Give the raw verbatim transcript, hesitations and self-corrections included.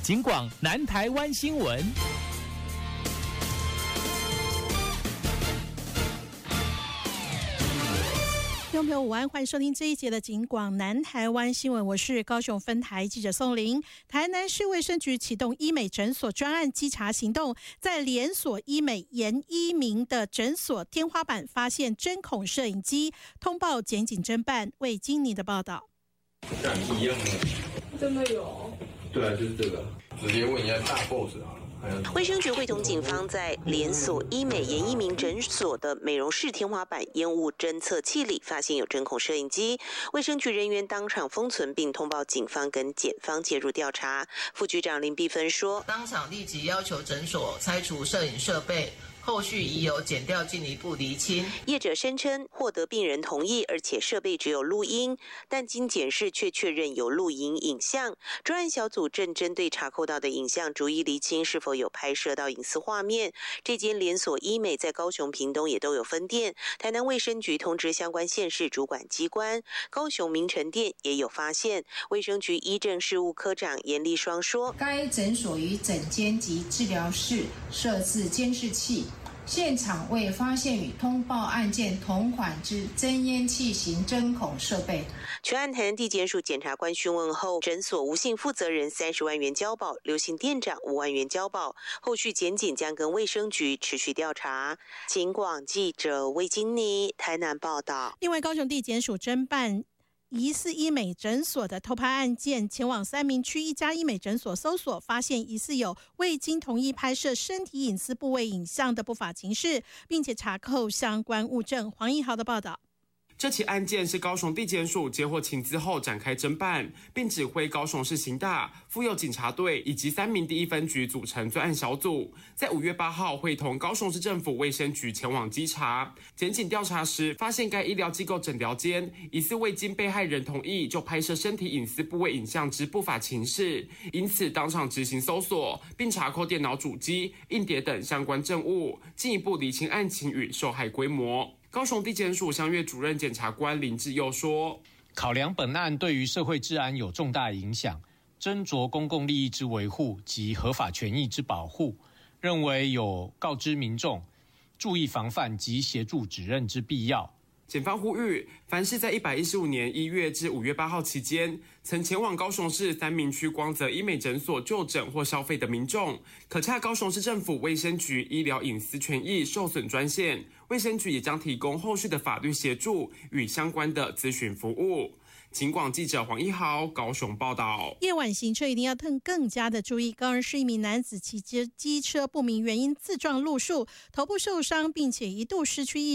警广南台湾新闻。 听众朋友午安，欢迎收听这一节的警广南台湾新闻，我是高雄分台记者宋玲。台南市卫生局启动医美诊所专案稽查行动，在连锁医美严一鸣的诊所天花板发现针孔摄影机，通报检警侦办。为今年的报道， 像一样的， 真的有？ 对啊，就是这个，直接问一下大 boss 好了。 卫生局会同警方在连锁医美严一鸣诊所的美容室天花板烟雾侦测器里发现有针孔摄影机，卫生局人员当场封存并通报警方跟检方介入调查。副局长林碧芬说， 当场立即要求诊所拆除摄影设备，后续已有检调进一步厘清。 业者声称获得病人同意，而且设备只有录音，但经检视却确认有录影影像。专案小组正针对查扣到的影像逐一厘清是否有拍摄到隐私画面。这间连锁医美在高雄、屏东也都有分店。台南卫生局通知相关县市主管机关，高雄明诚店也有发现。卫生局医政事务科长严立双说， 该诊所于诊间及治疗室设置监视器，现场未发现与通报案件同款之真烟器型针孔设备。 全案台南地检署检察官讯问后，诊所吴姓负责人三十万元交保，刘姓店长五万元交保。后续检警将跟卫生局持续调查。警广记者魏金妮台南报道。 另外，高雄地检署侦办疑似医美诊所的偷拍案件，前往三民区一家医美诊所搜索，发现疑似有未经同意拍摄身体隐私部位影像的不法情事，并且查扣相关物证。黄义豪的报道。 这起案件是高雄地检署接获情资后展开侦办，并指挥高雄市刑大、妇幼警察队以及三民第一分局组成专案小组，在五月八号会同高雄市政府卫生局前往稽查。检警调查时，发现该医疗机构诊疗间疑似未经被害人同意就拍摄身体隐私部位影像之不法情事，因此当场执行搜索，并查扣电脑主机、硬碟等相关证物，进一步厘清案情与受害规模。高雄地检署襄阅主任检察官林志佑说， 考量本案对于社会治安有重大影响，斟酌公共利益之维护及合法权益之保护，认为有告知民众注意防范及协助指认之必要。 检方呼吁，凡是在一百一十五年一月至五月八号期间，曾前往高雄市三民区光泽医美诊所就诊或消费的民众，可洽高雄市政府卫生局医疗隐私权益受损专线，卫生局也将提供后续的法律协助与相关的咨询服务。警广记者黄一豪高雄报道。 夜晚行车一定要更加的注意。高雄市一名男子骑机车不明原因自撞路树，头部受伤，并且一度失去意识。